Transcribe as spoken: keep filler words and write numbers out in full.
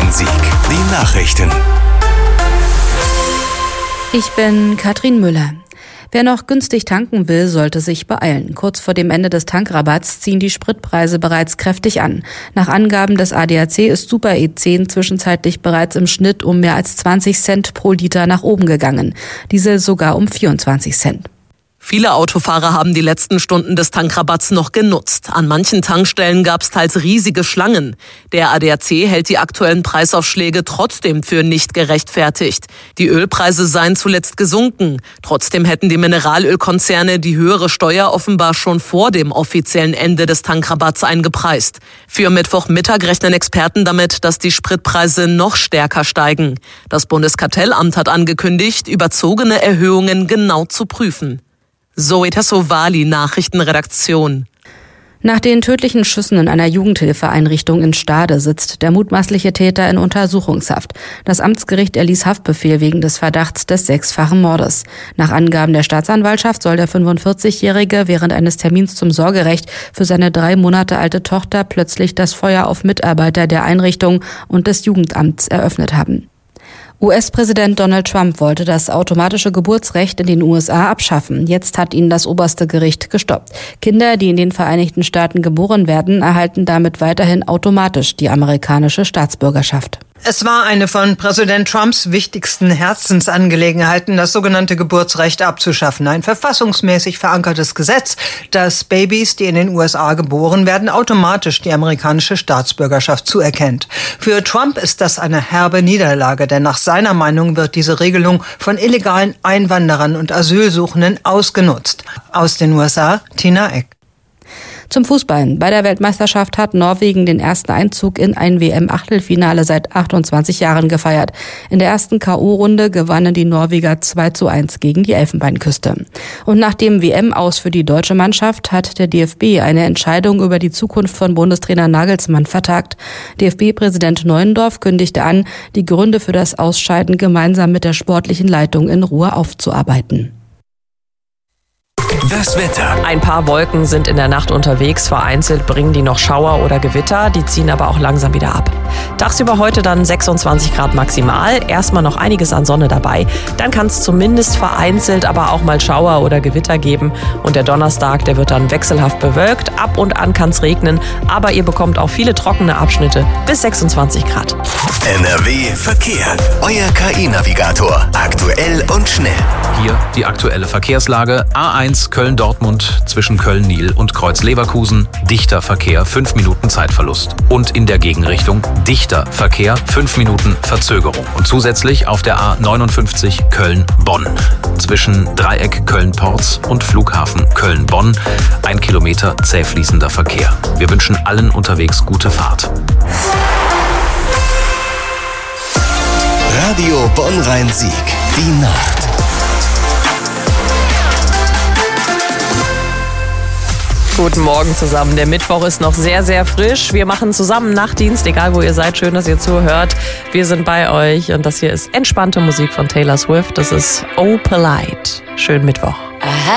Rhein-Sieg. Die Nachrichten. Ich bin Katrin Müller. Wer noch günstig tanken will, sollte sich beeilen. Kurz vor dem Ende des Tankrabatts ziehen die Spritpreise bereits kräftig an. Nach Angaben des A D A C ist Super E zehn zwischenzeitlich bereits im Schnitt um mehr als zwanzig Cent pro Liter nach oben gegangen. Diesel sogar um vierundzwanzig Cent. Viele Autofahrer haben die letzten Stunden des Tankrabatts noch genutzt. An manchen Tankstellen gab es teils riesige Schlangen. Der A D A C hält die aktuellen Preisaufschläge trotzdem für nicht gerechtfertigt. Die Ölpreise seien zuletzt gesunken. Trotzdem hätten die Mineralölkonzerne die höhere Steuer offenbar schon vor dem offiziellen Ende des Tankrabatts eingepreist. Für Mittwochmittag rechnen Experten damit, dass die Spritpreise noch stärker steigen. Das Bundeskartellamt hat angekündigt, überzogene Erhöhungen genau zu prüfen. Zoe Tassovali, Nachrichtenredaktion. Nach den tödlichen Schüssen in einer Jugendhilfeeinrichtung in Stade sitzt der mutmaßliche Täter in Untersuchungshaft. Das Amtsgericht erließ Haftbefehl wegen des Verdachts des sechsfachen Mordes. Nach Angaben der Staatsanwaltschaft soll der fünfundvierzigjährige während eines Termins zum Sorgerecht für seine drei Monate alte Tochter plötzlich das Feuer auf Mitarbeiter der Einrichtung und des Jugendamts eröffnet haben. U S-Präsident Donald Trump wollte das automatische Geburtsrecht in den U S A abschaffen. Jetzt hat ihn das oberste Gericht gestoppt. Kinder, die in den Vereinigten Staaten geboren werden, erhalten damit weiterhin automatisch die amerikanische Staatsbürgerschaft. Es war eine von Präsident Trumps wichtigsten Herzensangelegenheiten, das sogenannte Geburtsrecht abzuschaffen. Ein verfassungsmäßig verankertes Gesetz, das Babys, die in den U S A geboren werden, automatisch die amerikanische Staatsbürgerschaft zuerkennt. Für Trump ist das eine herbe Niederlage, denn nach seiner Meinung wird diese Regelung von illegalen Einwanderern und Asylsuchenden ausgenutzt. Aus den U S A, Tina Eck. Zum Fußball. Bei der Weltmeisterschaft hat Norwegen den ersten Einzug in ein W M-Achtelfinale seit achtundzwanzig Jahren gefeiert. In der ersten K O-Runde gewannen die Norweger zwei zu eins gegen die Elfenbeinküste. Und nach dem W M-Aus für die deutsche Mannschaft hat der D F B eine Entscheidung über die Zukunft von Bundestrainer Nagelsmann vertagt. D F B-Präsident Neuendorf kündigte an, die Gründe für das Ausscheiden gemeinsam mit der sportlichen Leitung in Ruhe aufzuarbeiten. Das Wetter. Ein paar Wolken sind in der Nacht unterwegs. Vereinzelt bringen die noch Schauer oder Gewitter. Die ziehen aber auch langsam wieder ab. Tagsüber heute dann sechsundzwanzig Grad maximal. Erstmal noch einiges an Sonne dabei. Dann kann es zumindest vereinzelt aber auch mal Schauer oder Gewitter geben. Und der Donnerstag, der wird dann wechselhaft bewölkt. Ab und an kann es regnen. Aber ihr bekommt auch viele trockene Abschnitte bis sechsundzwanzig Grad. N R W Verkehr. Euer K I-Navigator. Aktuell und schnell. Hier die aktuelle Verkehrslage. A eins Köln-Dortmund zwischen Köln-Niel und Kreuz-Leverkusen. Dichter Verkehr, fünf Minuten Zeitverlust. Und in der Gegenrichtung dichter Verkehr, fünf Minuten Verzögerung. Und zusätzlich auf der A neunundfünfzig Köln-Bonn. Zwischen Dreieck Köln-Porz und Flughafen Köln-Bonn. Ein Kilometer zäh fließender Verkehr. Wir wünschen allen unterwegs gute Fahrt. Radio Bonn-Rhein-Sieg. Die Nacht. Guten Morgen zusammen. Der Mittwoch ist noch sehr, sehr frisch. Wir machen zusammen Nachtdienst, egal wo ihr seid. Schön, dass ihr zuhört. Wir sind bei euch und das hier ist entspannte Musik von Taylor Swift. Das ist Oh Polite. Schönen Mittwoch. Aha.